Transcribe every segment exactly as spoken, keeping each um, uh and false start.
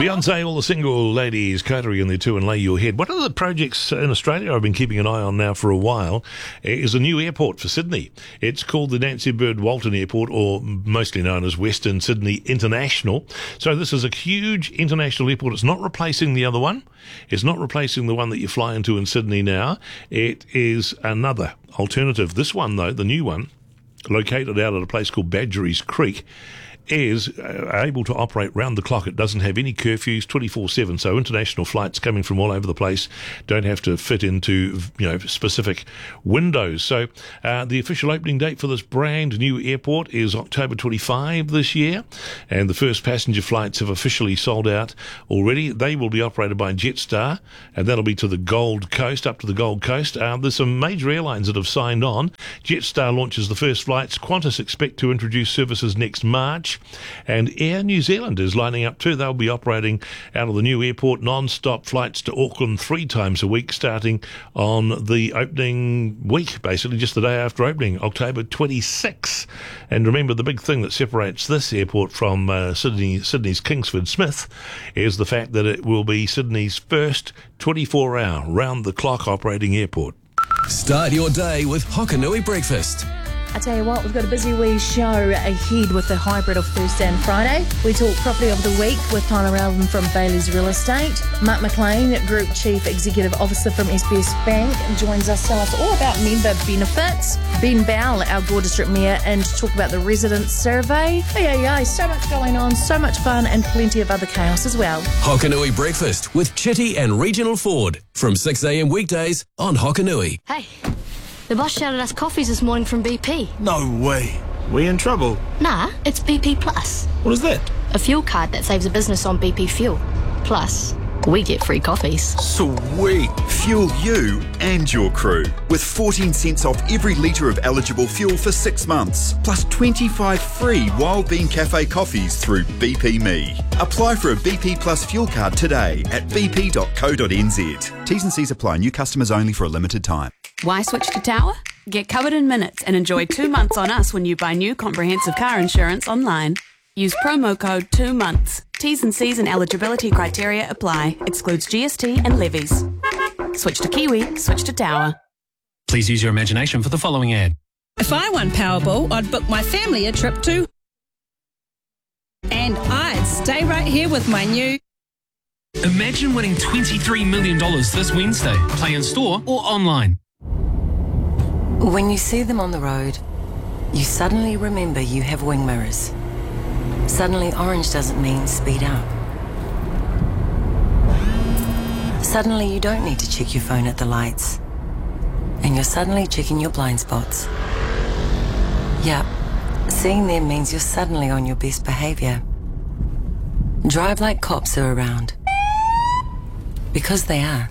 Beyonce, all the single ladies, Coterie in there too, and Lay Your Head. One of the projects in Australia I've been keeping an eye on now for a while is a new airport for Sydney. It's called the Nancy Bird Walton Airport, or mostly known as Western Sydney International. So this is a huge international airport. It's not replacing the other one. It's not replacing the one that you fly into in Sydney now. It is another alternative. This one, though, the new one, located out at a place called Badgerys Creek, is able to operate round the clock. It doesn't have any curfews, twenty-four seven, so international flights coming from all over the place don't have to fit into, you know, specific windows. So uh, the official opening date for this brand new airport is October twenty-fifth this year, and the first passenger flights have officially sold out already. They will be operated by Jetstar, and that'll be to the Gold Coast, up to the Gold Coast. Uh, there's some major airlines that have signed on. Jetstar launches the first flights. Qantas expect to introduce services next March. And Air New Zealand is lining up too. They'll be operating out of the new airport non-stop flights to Auckland three times a week, starting on the opening week, basically just the day after opening, October twenty-sixth. And remember, the big thing that separates this airport from uh, Sydney, Sydney's Kingsford Smith is the fact that it will be Sydney's first twenty-four hour round-the-clock operating airport. Start your day with Hokanui Breakfast. I tell you what, we've got a busy wee show ahead with the hybrid of Thursday and Friday. We talk property of the week with Tyler Alvin from Bailey's Real Estate. Mark McLean, Group Chief Executive Officer from S B S Bank, joins us to tell us all about member benefits. Ben Bowell, our Gore District Mayor, and to talk about the resident survey. Hey, hey, hey, so much going on, so much fun, and plenty of other chaos as well. Hokanui Breakfast with Chitty and Regional Ford from six a.m. weekdays on Hokanui. Hey. The boss shouted us coffees this morning from B P. No way. We in trouble? Nah, it's B P Plus. What is that? A fuel card that saves a business on B P fuel. Plus, we get free coffees. Sweet. Fuel you and your crew with fourteen cents off every litre of eligible fuel for six months, plus twenty-five free Wild Bean Cafe coffees through B P Me. Apply for a B P Plus fuel card today at b p dot co dot n z. T's and C's apply. New customers only for a limited time. Why switch to Tower? Get covered in minutes and enjoy two months on us when you buy new comprehensive car insurance online. Use promo code two months. T's and C's and eligibility criteria apply. Excludes G S T and levies. Switch to Kiwi, switch to Tower. Please use your imagination for the following ad. If I won Powerball, I'd book my family a trip to... And I'd stay right here with my new... Imagine winning twenty-three million dollars this Wednesday. Play in store or online. When you see them on the road, you suddenly remember you have wing mirrors. Suddenly orange doesn't mean speed up. Suddenly you don't need to check your phone at the lights. And you're suddenly checking your blind spots. Yep, seeing them means you're suddenly on your best behaviour. Drive like cops are around. Because they are.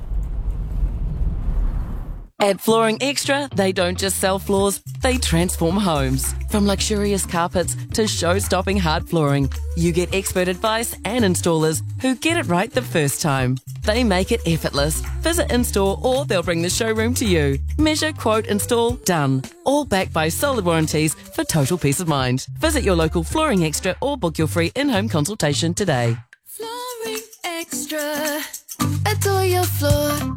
At Flooring Extra, they don't just sell floors, they transform homes. From luxurious carpets to show-stopping hard flooring, you get expert advice and installers who get it right the first time. They make it effortless. Visit in-store or they'll bring the showroom to you. Measure, quote, install, done. All backed by solid warranties for total peace of mind. Visit your local Flooring Extra or book your free in-home consultation today. Flooring Extra. Adore your floor.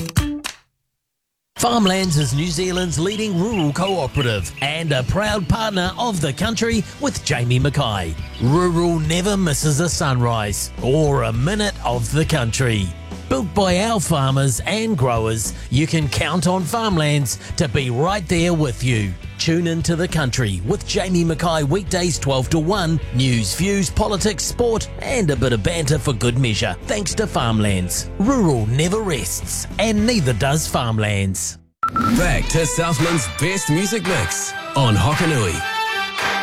Farmlands is New Zealand's leading rural cooperative and a proud partner of the country with Jamie Mackay. Rural never misses a sunrise or a minute of the country. Built by our farmers and growers, you can count on Farmlands to be right there with you. Tune into the country with Jamie Mackay weekdays twelve to one. News, views, politics, sport and a bit of banter for good measure. Thanks to Farmlands. Rural never rests and neither does Farmlands. Back to Southland's best music mix on Hokanui.